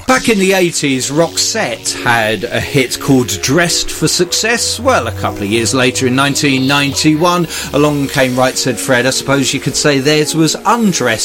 Back in the 80s, Roxette had a hit called Dressed for Success. Well, a couple of years later, in 1991, along came Right Said Fred. I suppose you could say theirs was Undressed